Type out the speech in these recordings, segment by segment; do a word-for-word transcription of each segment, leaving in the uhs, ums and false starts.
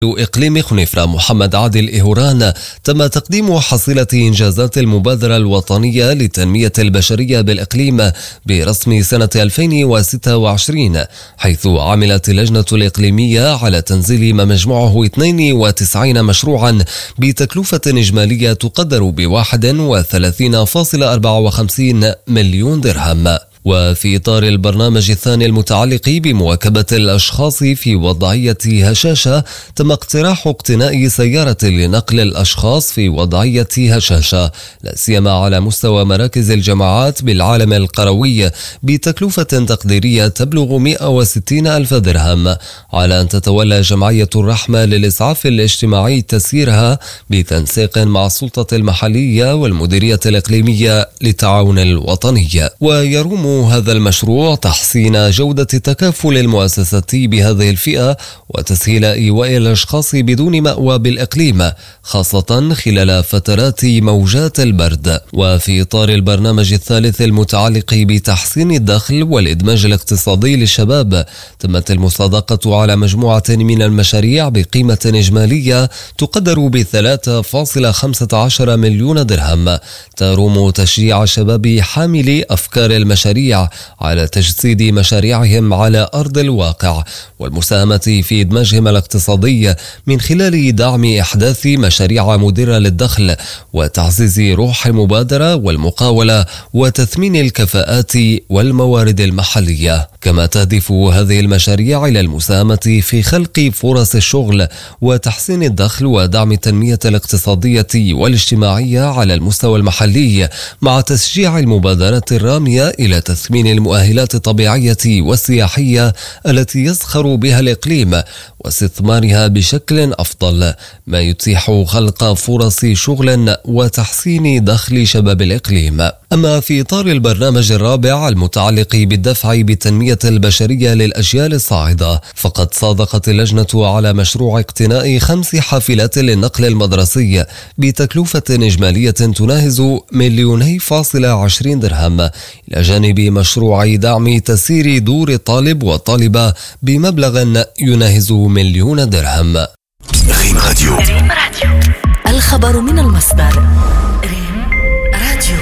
إقليم خنيفرة محمد عادل إهوران تم تقديم حصيلة إنجازات المبادرة الوطنية للتنمية البشرية بالإقليم برسم سنة ألفين وستة وعشرين، حيث عملت اللجنة الإقليمية على تنزيل ما مجموعه اثنين وتسعين مشروعا بتكلفة إجمالية تقدر ب واحد وثلاثين فاصلة أربعة وخمسين مليون درهم. وفي إطار البرنامج الثاني المتعلق بمواكبة الأشخاص في وضعية هشاشة، تم اقتراح اقتناء سيارة لنقل الأشخاص في وضعية هشاشة لا سيما على مستوى مراكز الجامعات بالعالم القروي بتكلفة تقديرية تبلغ مئة وستين ألف درهم، على أن تتولى جمعية الرحمة للإسعاف الاجتماعي تسييرها بتنسيق مع السلطة المحلية والمديرية الإقليمية للتعاون الوطني. ويروم هذا المشروع تحسين جودة التكافل المؤسساتي بهذه الفئة وتسهيل إيواء الأشخاص بدون مأوى بالإقليم، خاصة خلال فترات موجات البرد. وفي إطار البرنامج الثالث المتعلق بتحسين الدخل والإدماج الاقتصادي للشباب، تمت المصادقة على مجموعة من المشاريع بقيمة إجمالية تقدر ب ثلاثة فاصلة خمسة عشر مليون درهم، تروم تشجيع شباب حاملي أفكار المشاريع على تجسيد مشاريعهم على أرض الواقع والمساهمة في إدماجهم الاقتصادي من خلال دعم إحداث مشاريع مدرة للدخل وتعزيز روح المبادرة والمقاولة وتثمين الكفاءات والموارد المحلية. كما تهدف هذه المشاريع إلى المساهمة في خلق فرص الشغل وتحسين الدخل ودعم التنمية الاقتصادية والاجتماعية على المستوى المحلي، مع تشجيع المبادرات الرامية إلى تثمين المؤهلات الطبيعية والسياحية التي يزخر بها الإقليم واستثمارها بشكل أفضل، ما يتيح خلق فرص شغل وتحسين دخل شباب الإقليم. أما في إطار البرنامج الرابع المتعلق بالدفع بالتنمية البشرية للأجيال الصاعدة، فقد صادقت اللجنة على مشروع اقتناء خمس حافلات للنقل المدرسي بتكلفة إجمالية تناهز مليوني فاصلة عشرين درهم، إلى جانب مشروع دعم تسيير دور الطالب والطالبة بمبلغ يناهز مليون درهم. ريم راديو. ريم راديو. الخبر من المصدر. ريم راديو.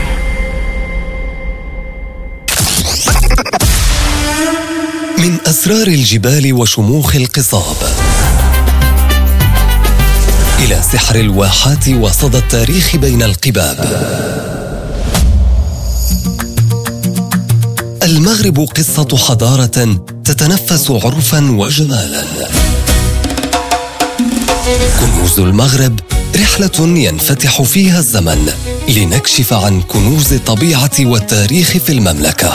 من أسرار الجبال وشموخ القصاب إلى سحر الواحات وصدى التاريخ بين القباب، المغرب قصة حضارة تتنفس عرفا وجمالا. كنوز المغرب، رحلة ينفتح فيها الزمن لنكشف عن كنوز الطبيعة والتاريخ في المملكة.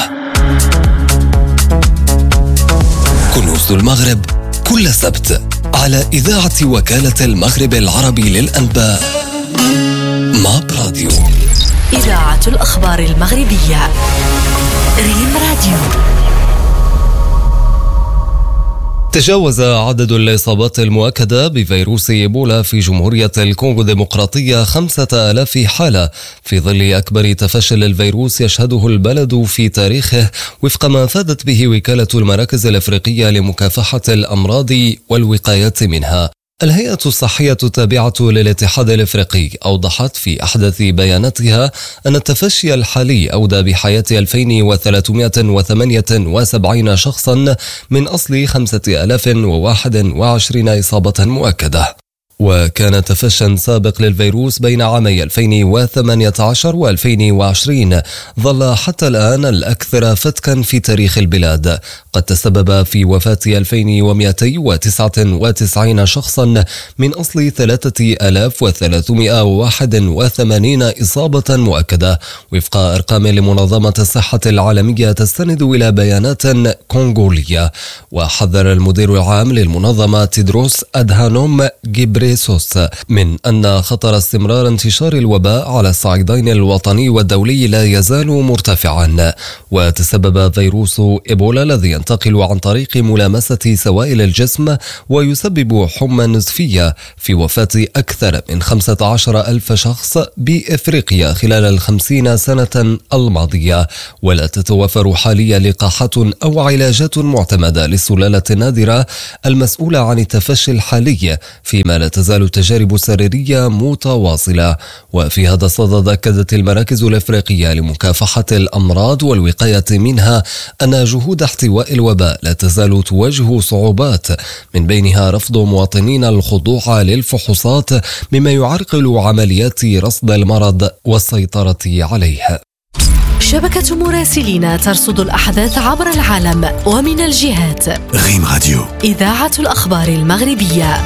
كنوز المغرب كل سبت على إذاعة وكالة المغرب العربي للأنباء ماب راديو. إذاعة الأخبار المغربية. ريم راديو. تجاوز عدد الإصابات المؤكدة بفيروس إيبولا في جمهورية الكونغو الديمقراطية خمسة آلاف حالة، في ظل أكبر تفشي للفيروس يشهده البلد في تاريخه، وفق ما أفادت به وكالة المراكز الأفريقية لمكافحة الأمراض والوقاية منها. الهيئة الصحية التابعة للاتحاد الإفريقي أوضحت في أحدث بياناتها أن التفشي الحالي أودى بحياة ألفين وثلاثمائة وثمانية وسبعين شخصا من أصل خمسة آلاف وواحد وعشرين إصابة مؤكدة. وكان تفشي سابق للفيروس بين عامي ألفين وثمانية عشر وألفين وعشرين ظل حتى الآن الأكثر فتكا في تاريخ البلاد، قد تسبب في وفاة ألفين ومئتين وتسعة وتسعين شخصا من أصل ثلاثة آلاف وثلاثمائة وواحد وثمانين إصابة مؤكدة، وفق أرقام لمنظمة الصحة العالمية تستند إلى بيانات كونغولية. وحذر المدير العام للمنظمة تيدروس أدهانوم جبريسيس غيبريسوس من أن خطر استمرار انتشار الوباء على الصعيدين الوطني والدولي لا يزال مرتفعا. وتسبب فيروس إيبولا الذي ينتقل عن طريق ملامسة سوائل الجسم ويسبب حمى نزفية في وفاة أكثر من خمسة عشر ألف شخص بإفريقيا خلال الخمسين سنة الماضية، ولا تتوفر حاليا لقاحات أو علاجات معتمدة للسلالة النادرة المسؤولة عن التفشي الحالي، فيما لا تزال التجارب السريرية متواصلة. وفي هذا الصدد أكدت المراكز الإفريقية لمكافحة الأمراض والوقاية منها أن جهود احتواء الوباء لا تزال تواجه صعوبات، من بينها رفض مواطنين الخضوع للفحوصات مما يعرقل عمليات رصد المرض والسيطرة عليه. شبكة مراسلين ترصد الأحداث عبر العالم ومن الجهات. ريم راديو، إذاعة الأخبار المغربية.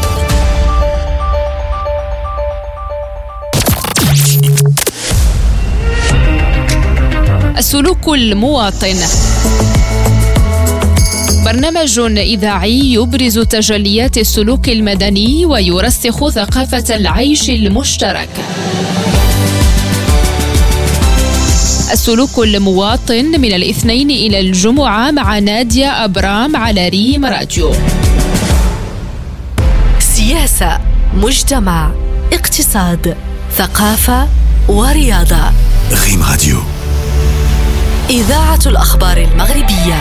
السلوك المواطن، برنامج إذاعي يبرز تجليات السلوك المدني ويرسخ ثقافة العيش المشترك. السلوك المواطن من الاثنين إلى الجمعة مع نادية أبرام على ريم راديو. سياسة، مجتمع، اقتصاد، ثقافة ورياضة. ريم راديو، إذاعة الأخبار المغربية.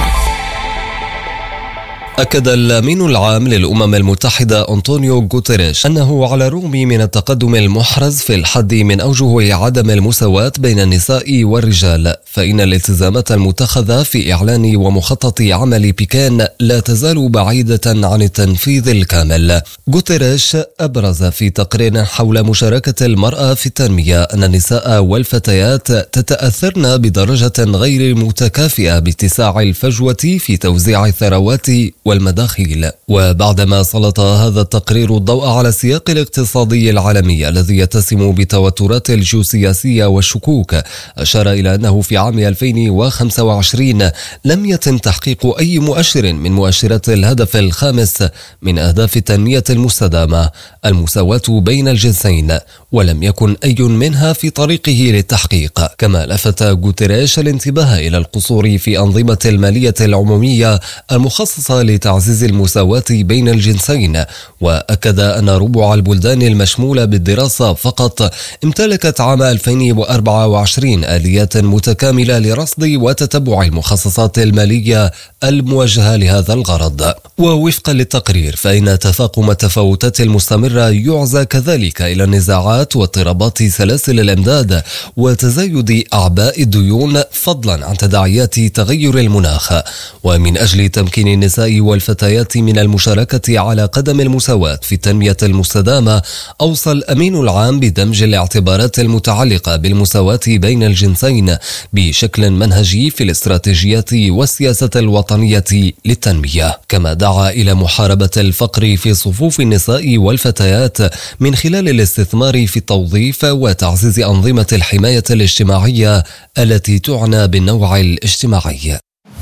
أكد الأمين العام للأمم المتحدة أنطونيو غوتيريش أنه على الرغم من التقدم المحرز في الحد من أوجه عدم المساواة بين النساء والرجال، فإن الالتزامات المتخذة في إعلان ومخطط عمل بكين لا تزال بعيدة عن التنفيذ الكامل. غوتيريش أبرز في تقرير حول مشاركة المرأة في التنمية أن النساء والفتيات تتأثرن بدرجة غير متكافئة باتساع الفجوة في توزيع الثروات والمداخيل. وبعدما سلط هذا التقرير الضوء على السياق الاقتصادي العالمي الذي يتسم بتوترات الجيوسياسية والشكوك، أشار إلى أنه في عام ألفين وخمسة وعشرين لم يتم تحقيق أي مؤشر من مؤشرات الهدف الخامس من أهداف التنمية المستدامة، المساواة بين الجنسين، ولم يكن أي منها في طريقه للتحقيق. كما لفت غوتيريش الانتباه إلى القصور في أنظمة المالية العمومية المخصصة لتعزيز المساواة بين الجنسين، وأكد أن ربع البلدان المشمولة بالدراسة فقط امتلكت عام ألفين وأربعة وعشرين آليات متكاملة لرصد وتتبع المخصصات المالية الموجهة لهذا الغرض. ووفقا للتقرير فإن تفاقم التفاوتات المستمرة يعزى كذلك إلى النزاعات واضطرابات سلاسل الإمداد وتزايد أعباء الديون، فضلا عن تداعيات تغير المناخ. ومن أجل تمكين النساء والفتيات من المشاركة على قدم المساواة في التنمية المستدامة، أوصى الأمين العام بدمج الاعتبارات المتعلقة بالمساواة بين الجنسين بشكل منهجي في الاستراتيجيات والسياسة الوطنية للتنمية. كما دعا إلى محاربة الفقر في صفوف النساء والفتيات من خلال الاستثمار في التوظيف وتعزيز أنظمة الحماية الاجتماعية التي تعنى بالنوع الاجتماعي.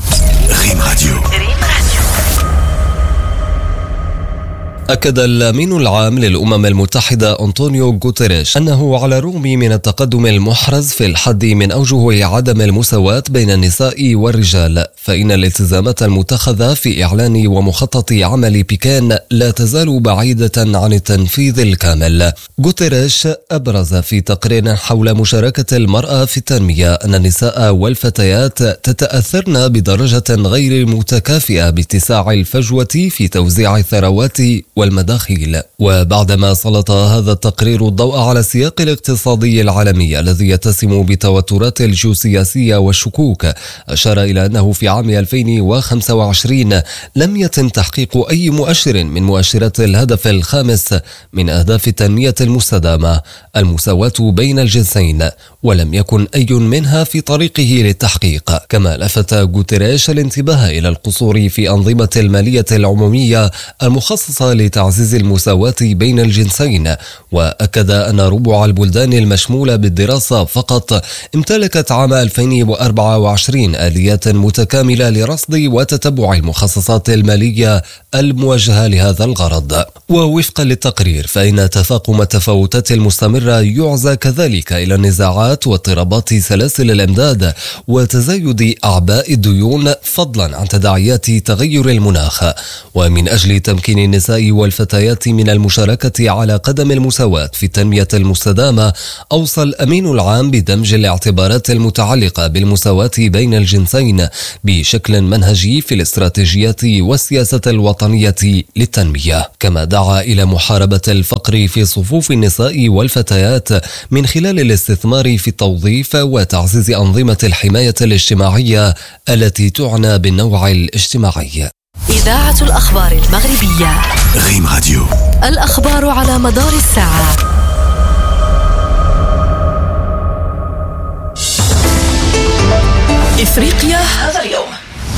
ريم راديو. أكد الأمين العام للأمم المتحدة أنطونيو غوتيريش أنه على الرغم من التقدم المحرز في الحد من أوجه عدم المساواة بين النساء والرجال، فإن الالتزامات المتخذة في إعلان ومخطط عمل بكين لا تزال بعيدة عن التنفيذ الكامل. غوتيريش أبرز في تقرير حول مشاركة المرأة في التنمية أن النساء والفتيات تتأثرن بدرجة غير متكافئة باتساع الفجوة في توزيع الثروات والمداخيل. وبعدما سلط هذا التقرير الضوء على السياق الاقتصادي العالمي الذي يتسم بتوترات الجيوسياسية والشكوك، أشار إلى أنه في عام ألفين وخمسة وعشرين لم يتم تحقيق أي مؤشر من مؤشرات الهدف الخامس من أهداف التنمية المستدامة، المساواة بين الجنسين، ولم يكن أي منها في طريقه للتحقيق. كما لفت غوتيريش الانتباه إلى القصور في أنظمة المالية العمومية المخصصة لتعزيز المساواة بين الجنسين، وأكد أن ربع البلدان المشمولة بالدراسة فقط امتلكت عام ألفين وأربعة وعشرين آليات متكاملة لرصد وتتبع المخصصات المالية الموجهة لهذا الغرض. ووفقا للتقرير فإن تفاقم التفاوتات المستمرة يعزى كذلك إلى النزاعات واضطرابات سلاسل الإمداد وتزايد أعباء الديون فضلا عن تداعيات تغير المناخ. ومن أجل تمكين النساء والفتيات من المشاركة على قدم المساواة في التنمية المستدامة، أوصى الأمين العام بدمج الاعتبارات المتعلقة بالمساواة بين الجنسين بشكل منهجي في الاستراتيجيات والسياسة الوطنية للتنمية. كما دعا إلى محاربة الفقر في صفوف النساء والفتيات من خلال الاستثمار في التوظيف وتعزيز أنظمة الحماية الاجتماعية التي تعنى بالنوع الاجتماعي. إذاعة الأخبار المغربية ريم راديو، الأخبار على مدار الساعة. إفريقيا هذا اليوم،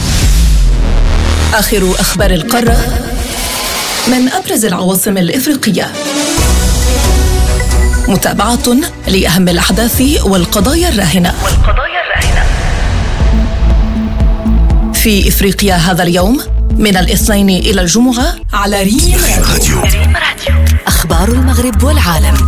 آخر أخبار القارة من أبرز العواصم الإفريقية، متابعة لأهم الأحداث والقضايا الراهنة في إفريقيا هذا اليوم من الاثنين إلى الجمعة على ريم راديو. أخبار المغرب والعالم.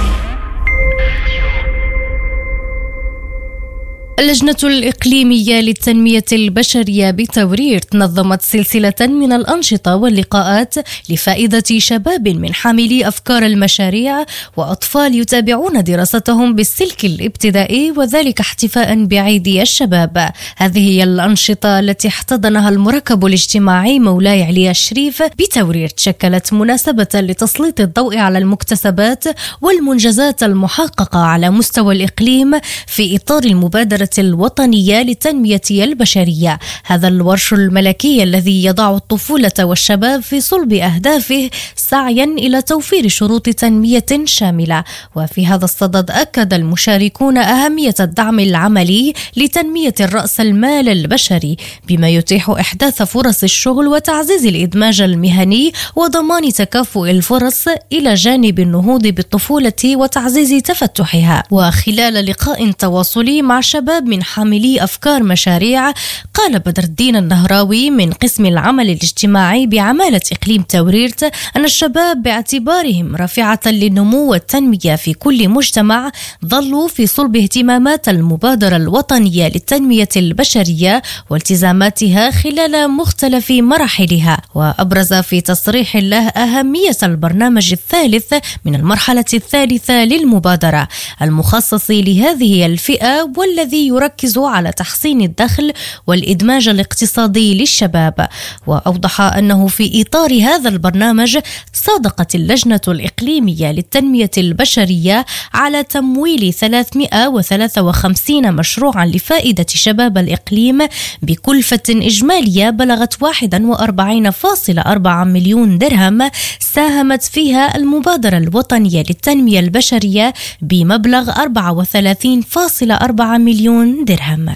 اللجنة الإقليمية للتنمية البشرية بتورير نظمت سلسلة من الأنشطة واللقاءات لفائدة شباب من حاملي أفكار المشاريع وأطفال يتابعون دراستهم بالسلك الابتدائي، وذلك احتفاء بعيد الشباب. هذه هي الأنشطة التي احتضنها المركب الاجتماعي مولاي علي الشريف بتورير شكلت مناسبة لتسليط الضوء على المكتسبات والمنجزات المحققة على مستوى الإقليم في إطار المبادرة الوطنية للتنمية البشرية. هذا الورش الملكي الذي يضع الطفولة والشباب في صلب أهدافه سعيا إلى توفير شروط تنمية شاملة. وفي هذا الصدد أكد المشاركون أهمية الدعم العملي لتنمية رأس المال البشري بما يتيح إحداث فرص الشغل وتعزيز الإدماج المهني وضمان تكافؤ الفرص إلى جانب النهوض بالطفولة وتعزيز تفتحها. وخلال لقاء تواصلي مع شباب من حاملي أفكار مشاريع، قال بدر الدين النهراوي من قسم العمل الاجتماعي بعمالة إقليم توريرت أن الشباب باعتبارهم رافعة للنمو والتنمية في كل مجتمع ظلوا في صلب اهتمامات المبادرة الوطنية للتنمية البشرية والتزاماتها خلال مختلف مراحلها. وأبرز في تصريح له أهمية البرنامج الثالث من المرحلة الثالثة للمبادرة المخصص لهذه الفئة والذي يركز على تحسين الدخل والإدماج الاقتصادي للشباب. وأوضح أنه في إطار هذا البرنامج صادقت اللجنة الإقليمية للتنمية البشرية على تمويل ثلاثمئة وثلاثة وخمسين مشروعا لفائدة شباب الإقليم بكلفة إجمالية بلغت واحد وأربعين فاصلة أربعة مليون درهم، ساهمت فيها المبادرة الوطنية للتنمية البشرية بمبلغ أربعة وثلاثين فاصلة أربعة مليون درهم.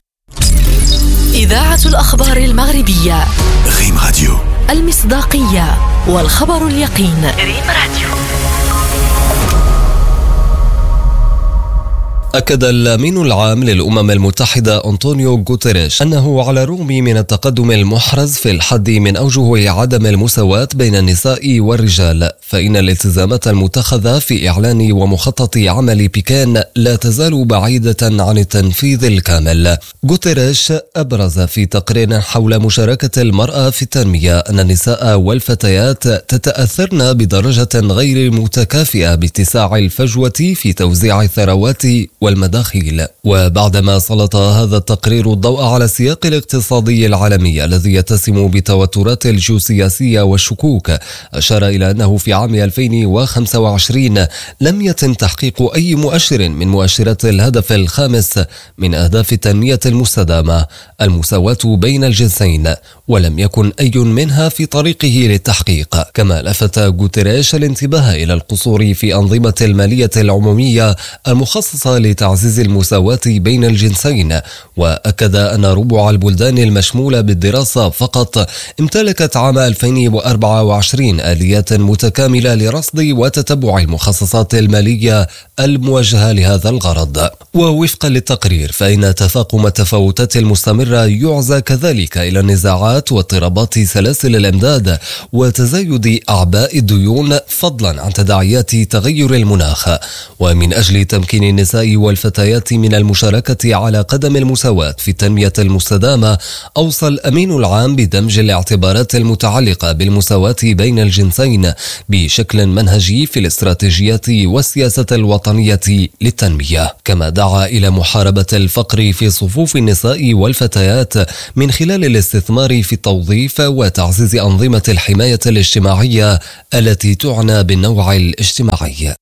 إذاعة الأخبار المغربية ريم راديو، المصداقية والخبر اليقين. ريم راديو. أكد الأمين العام للأمم المتحدة أنطونيو غوتيريش أنه على الرغم من التقدم المحرز في الحد من أوجه عدم المساواة بين النساء والرجال، فإن الالتزامات المتخذة في إعلان ومخطط عمل بكين لا تزال بعيدة عن التنفيذ الكامل. غوتيريش أبرز في تقرير حول مشاركة المرأة في التنمية أن النساء والفتيات تتأثرن بدرجة غير متكافئة باتساع الفجوة في توزيع الثروات والمداخيل. وبعدما سلط هذا التقرير الضوء على السياق الاقتصادي العالمي الذي يتسم بالتوترات الجيوسياسية والشكوك، أشار إلى أنه في عام ألفين وخمسة وعشرين لم يتم تحقيق أي مؤشر من مؤشرات الهدف الخامس من أهداف التنمية المستدامة المساواة بين الجنسين، ولم يكن أي منها في طريقه للتحقيق. كما لفت غوتيريش الانتباه إلى القصور في أنظمة المالية العمومية المخصصة لتعزيز المساواة بين الجنسين. وأكد أن ربع البلدان المشمولة بالدراسة فقط امتلكت عام ألفين وأربعة وعشرين آليات متكاملة لرصد وتتبع المخصصات المالية الموجهة لهذا الغرض. ووفقا للتقرير فإن تفاقم التفاوتات المستمرة يعزى كذلك إلى النزاعات واضطرابات سلاسل الإمداد وتزايد أعباء الديون فضلا عن تداعيات تغير المناخ. ومن أجل تمكين النساء والفتيات من المشاركة على قدم المساواة في التنمية المستدامة، أوصى الأمين العام بدمج الاعتبارات المتعلقة بالمساواة بين الجنسين بشكل منهجي في الاستراتيجيات والسياسة الوطنية للتنمية. كما دعا إلى محاربة الفقر في صفوف النساء والفتيات من خلال الاستثمار في التوظيف وتعزيز أنظمة الحماية الاجتماعية التي تعنى بالنوع الاجتماعي.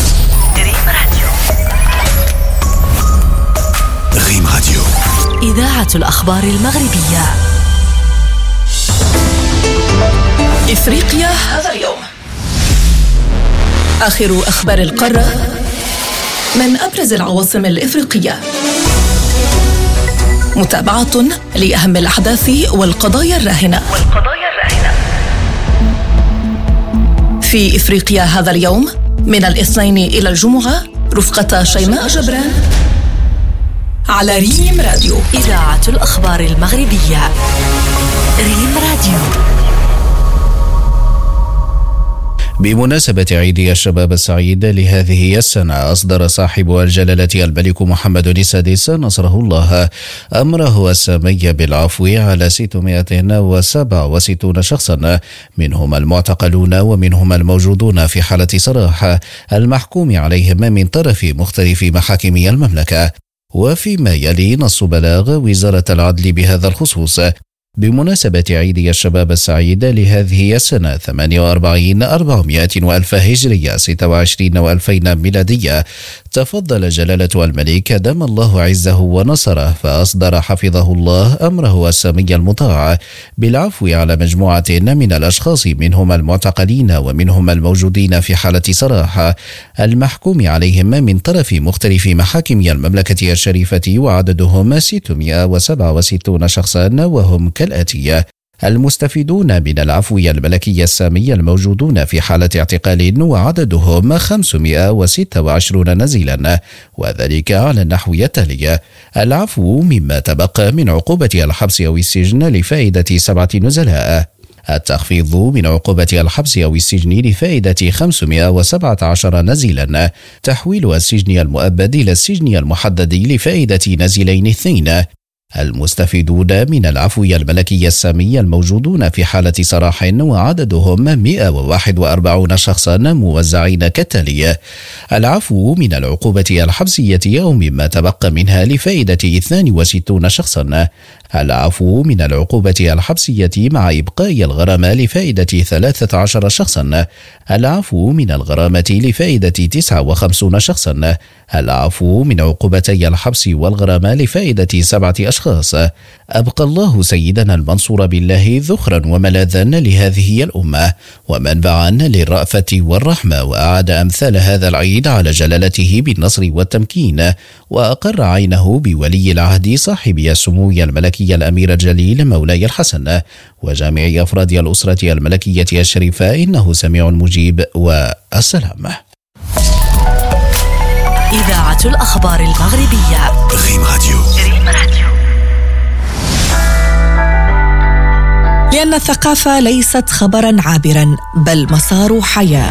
ريم راديو، إذاعة الأخبار المغربية. إفريقيا هذا اليوم. آخر أخبار القارة من أبرز العواصم الإفريقية. متابعة لأهم الأحداث والقضايا الراهنة. في إفريقيا هذا اليوم من الاثنين إلى الجمعة رفقة شيماء جبران على ريم راديو، إذاعة الأخبار المغربية. ريم راديو. بمناسبة عيد الشباب السعيد لهذه السنة، أصدر صاحب الجلالة الملك محمد السادس نصره الله أمره السامي بالعفو على ستمائة وسبعة وستين شخصا، منهم المعتقلون ومنهم الموجودون في حالة سراح المحكوم عليهم من طرف مختلف محاكم المملكة. وفيما يلي نص بلاغ وزارة العدل بهذا الخصوص بمناسبة عيد الشباب السعيد لهذه السنة ثمانية وأربعين أربعمائة وألف هجرية ستة وعشرين وألفين ميلادية، تفضل جلالة الملك دام الله عزه ونصره فأصدر حفظه الله أمره السامي المطاع بالعفو على مجموعة من الأشخاص، منهم المعتقلين ومنهم الموجودين في حالة سراح المحكوم عليهم من طرف مختلف محاكم المملكة الشريفة، وعددهم ستمائة وسبعة وستين شخصا، وهم كالآتي: المستفيدون من العفو الملكي السامي الموجودون في حالة اعتقال وعددهم خمسمائة وستة وعشرين نزيلا، وذلك على النحو التالي: العفو مما تبقى من عقوبة الحبس أو السجن لفائدة سبعة نزلاء، التخفيض من عقوبة الحبس أو السجن لفائدة خمسمائة وسبعة عشر نزيلا، تحويل السجن المؤبد إلى السجن المحدد لفائدة نزيلين اثنين، المستفيدون من العفو الملكي السامي الموجودون في حالة سراح وعددهم مئة وواحد وأربعين شخصا موزعين كالتالي: العفو من العقوبة الحبسية أو مما تبقى منها لفائدة اثنين وستين شخصا، العفو من العقوبة الحبسية مع إبقاء الغرامة لفائدة ثلاثة عشر شخصا، العفو من الغرامة لفائدة تسعة وخمسين شخصا، العفو من عقوبتي الحبس والغرامة لفائدة سبعة أشخاص. أبقى الله سيدنا المنصور بالله ذخرا وملاذا لهذه الأمة ومنبعا للرأفة والرحمة، وأعاد أمثال هذا العيد على جلالته بالنصر والتمكين، وأقر عينه بولي العهد صاحب السمو الملكي الأمير الجليل مولاي الحسن وجميع أفراد الأسرة الملكية الشريفة، إنه سميع مجيب، والسلام. إذاعة الأخبار المغربية. ريم راديو. لأن الثقافة ليست خبرا عابرا بل مسار حياة.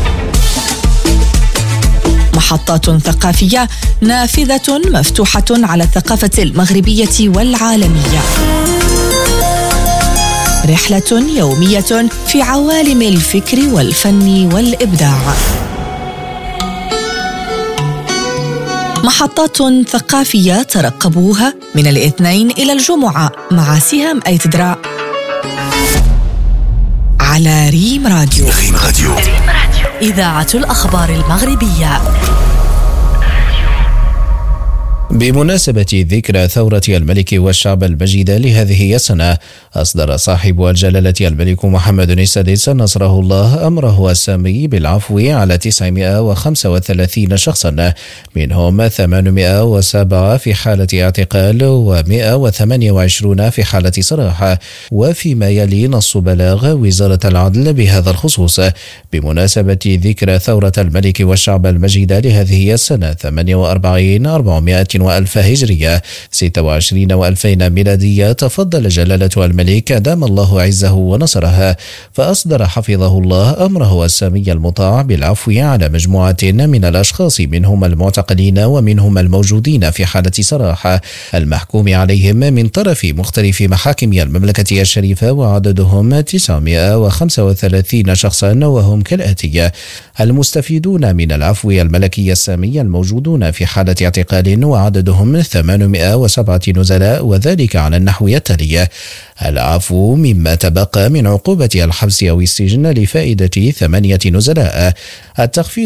محطات ثقافية نافذة مفتوحة على الثقافة المغربية والعالمية. رحلة يومية في عوالم الفكر والفن والإبداع. محطات ثقافية ترقبوها من الاثنين إلى الجمعة مع سهام أيتدرا على ريم راديو. ريم راديو. إذاعة الأخبار المغربية. بمناسبة ذكرى ثورة الملك والشعب المجيدة لهذه السنة، أصدر صاحب الجلالة الملك محمد السادس نصره الله أمره السامي بالعفو على تسعمائة وخمسة وثلاثين شخصا، منهم ثمانمائة وسبعة في حالة اعتقال ومائة وثمانية وعشرين في حالة سراح. وفيما يلي نص بلاغ وزارة العدل بهذا الخصوص بمناسبة ذكرى ثورة الملك والشعب المجيدة لهذه السنة ثمانية وأربعين أربعمائة وألف هجرية ستة وعشرين وألفين ميلادية، تفضل جلالة الملك دام الله عزه ونصره فأصدر حفظه الله أمره السامي المطاع بالعفو على مجموعة من الأشخاص منهم المعتقلين ومنهم الموجودين في حالة سراح المحكوم عليهم من طرف مختلف محاكم المملكة الشريفة، وعددهم تسعمائة وخمسة وثلاثين شخصا، وهم كالآتي: المستفيدون من العفو الملكي السامي الموجودون في حالة اعتقال وعددهم ثمانمائة وسبعة نزلاء، وذلك على النحو التالي: العفو مما تبقى من عقوبة الحبس أو السجن لفائدة ثمانية نزلاء، التخفيض